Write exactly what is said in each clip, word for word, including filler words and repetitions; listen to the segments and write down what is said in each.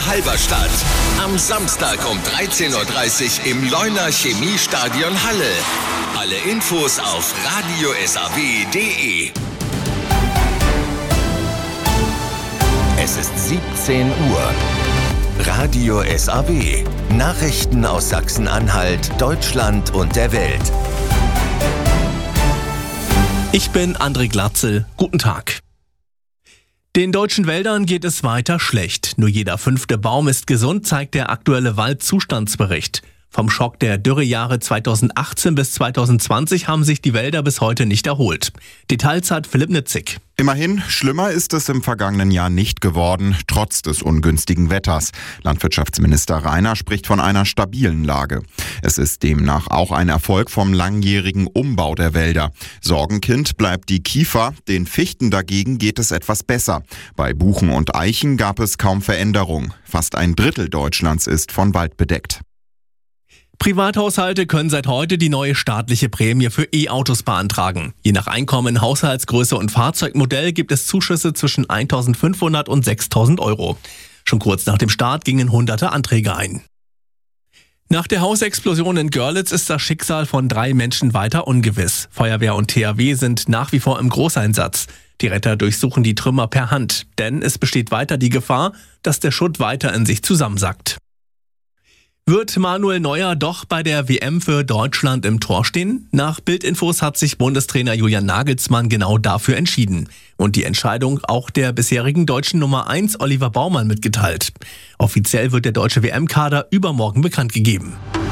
Arena Halberstadt. Am Samstag um dreizehn Uhr dreißig im Leuner Chemiestadion Halle. Alle Infos auf radio s a w punkt d e. Es ist siebzehn Uhr. Radio S A W. Nachrichten aus Sachsen-Anhalt, Deutschland und der Welt. Ich bin André Glatzel. Guten Tag. Den deutschen Wäldern geht es weiter schlecht. Nur jeder fünfte Baum ist gesund, zeigt der aktuelle Waldzustandsbericht. Vom Schock der Dürrejahre zweitausendachtzehn bis zweitausendzwanzig haben sich die Wälder bis heute nicht erholt. Details hat Philipp Nitzig. Immerhin, schlimmer ist es im vergangenen Jahr nicht geworden, trotz des ungünstigen Wetters. Landwirtschaftsminister Rainer spricht von einer stabilen Lage. Es ist demnach auch ein Erfolg vom langjährigen Umbau der Wälder. Sorgenkind bleibt die Kiefer, den Fichten dagegen geht es etwas besser. Bei Buchen und Eichen gab es kaum Veränderung. Fast ein Drittel Deutschlands ist von Wald bedeckt. Privathaushalte können seit heute die neue staatliche Prämie für E-Autos beantragen. Je nach Einkommen, Haushaltsgröße und Fahrzeugmodell gibt es Zuschüsse zwischen eintausendfünfhundert und sechstausend Euro. Schon kurz nach dem Start gingen hunderte Anträge ein. Nach der Hausexplosion in Görlitz ist das Schicksal von drei Menschen weiter ungewiss. Feuerwehr und T H W sind nach wie vor im Großeinsatz. Die Retter durchsuchen die Trümmer per Hand, denn es besteht weiter die Gefahr, dass der Schutt weiter in sich zusammensackt. Wird Manuel Neuer doch bei der W M für Deutschland im Tor stehen? Nach Bild-Infos hat sich Bundestrainer Julian Nagelsmann genau dafür entschieden. Und die Entscheidung auch der bisherigen deutschen Nummer eins Oliver Baumann mitgeteilt. Offiziell wird der deutsche W M-Kader übermorgen bekannt gegeben.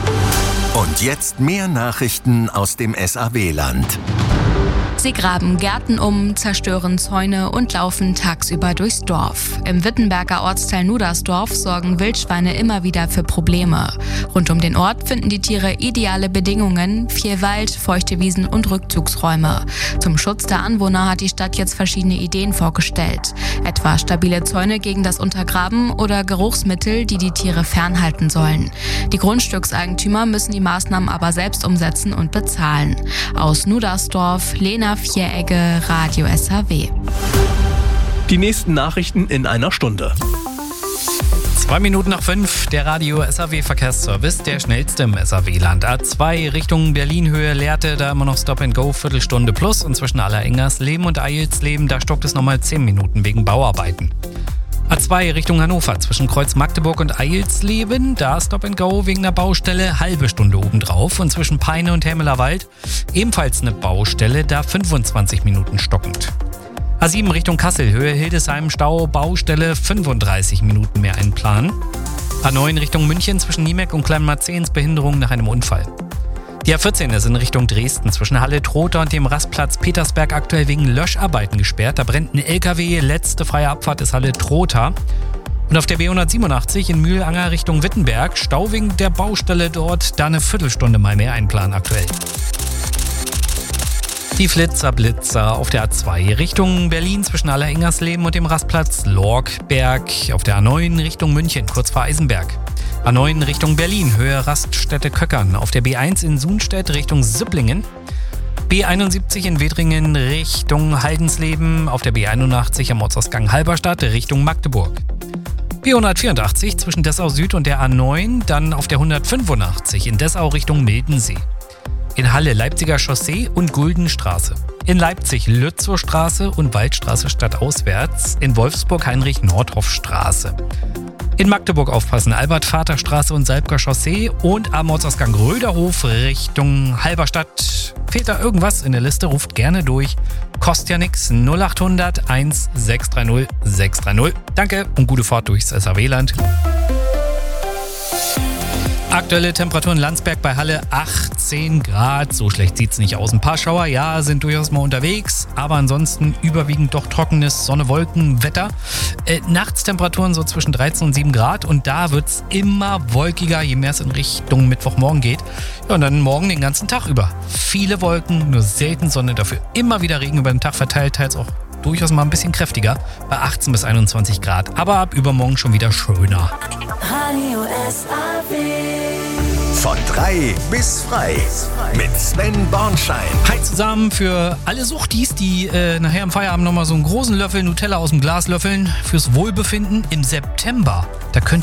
Und jetzt mehr Nachrichten aus dem S A W-Land. Sie graben Gärten um, zerstören Zäune und laufen tagsüber durchs Dorf. Im Wittenberger Ortsteil Nudersdorf sorgen Wildschweine immer wieder für Probleme. Rund um den Ort finden die Tiere ideale Bedingungen, viel Wald, feuchte Wiesen und Rückzugsräume. Zum Schutz der Anwohner hat die Stadt jetzt verschiedene Ideen vorgestellt. Etwa stabile Zäune gegen das Untergraben oder Geruchsmittel, die die Tiere fernhalten sollen. Die Grundstückseigentümer müssen die Maßnahmen aber selbst umsetzen und bezahlen. Aus Nudersdorf, Lena Vieregge, Radio S A W. Die nächsten Nachrichten in einer Stunde. Zwei Minuten nach fünf, der Radio S A W Verkehrsservice, der schnellste im S A W-Land. A zwei Richtung Berlin-Höhe Lehrte, da immer noch Stop and Go, Viertelstunde plus. Und zwischen Allerengersleben und Eilsleben, da stockt es nochmal zehn Minuten wegen Bauarbeiten. A zwei Richtung Hannover, zwischen Kreuz Magdeburg und Eilsleben, da Stop and Go wegen der Baustelle, halbe Stunde obendrauf. Und zwischen Peine und Hämelerwald ebenfalls eine Baustelle, da fünfundzwanzig Minuten stockend. A sieben Richtung Kassel, Höhe Hildesheim, Stau, Baustelle, fünfunddreißig Minuten mehr einplanen. A neun Richtung München, zwischen Niemeck und Kleinmarzehns, Behinderung nach einem Unfall. Die A vierzehn ist in Richtung Dresden, zwischen Halle-Trotha und dem Rastplatz Petersberg aktuell wegen Löscharbeiten gesperrt. Da brennt ein L K W, letzte freie Abfahrt ist Halle-Trotha. Und auf der B hundertsiebenundachtzig in Mühlanger Richtung Wittenberg, Stau wegen der Baustelle dort, da eine Viertelstunde mal mehr einplanen aktuell. Die Flitzer-Blitzer auf der A zwei Richtung Berlin zwischen Allerengersleben und dem Rastplatz Lorkberg. Auf der A neun Richtung München, kurz vor Eisenberg. A neun Richtung Berlin, Höhe Raststätte Köckern. Auf der B eins in Sunstedt Richtung Sipplingen. B einundsiebzig in Wedringen Richtung Haldensleben. Auf der B einundachtzig am Ortsausgang Halberstadt Richtung Magdeburg. B hundertvierundachtzig zwischen Dessau Süd und der A neun. Dann auf der hundertfünfundachtzig in Dessau Richtung Mildensee. In Halle Leipziger Chaussee und Guldenstraße. In Leipzig Lützowstraße und Waldstraße stadtauswärts. In Wolfsburg Heinrich-Nordhoff-Straße. In Magdeburg aufpassen, Albert-Vater-Straße und Salbker Chaussee und am Ortsausgang Röderhof Richtung Halberstadt. Fehlt da irgendwas in der Liste, ruft gerne durch. Kostet ja nix, null achthundert eins sechs drei null sechs drei null. Danke und gute Fahrt durchs S A W-Land. Aktuelle Temperaturen Landsberg bei Halle achtzehn Grad. So schlecht sieht's nicht aus. Ein paar Schauer, ja, sind durchaus mal unterwegs. Aber ansonsten überwiegend doch trockenes Sonne-Wolken-Wetter. Äh, Nachtstemperaturen so zwischen dreizehn und sieben Grad. Und da wird's immer wolkiger, je mehr es in Richtung Mittwochmorgen geht. Ja, und dann morgen den ganzen Tag über. Viele Wolken, nur selten Sonne. Dafür immer wieder Regen über den Tag verteilt. Teils auch durchaus mal ein bisschen kräftiger. Bei achtzehn bis einundzwanzig Grad. Aber ab übermorgen schon wieder schöner. Radio S A W. Von drei bis frei mit Sven Bornschein. Hi zusammen für alle Suchtis, die äh, nachher im Feierabend nochmal so einen großen Löffel Nutella aus dem Glas löffeln. Fürs Wohlbefinden im September. Da könnt